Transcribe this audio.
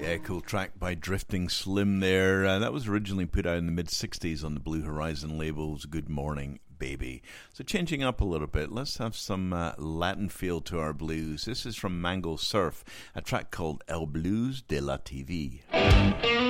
Cool track by Drifting Slim there. That was originally put out in the mid-60s on the Blue Horizon labels Good Morning Baby. So changing up a little bit, let's have some Latin feel to our blues. This is from Mango Surf, a track called El Blues de la TV.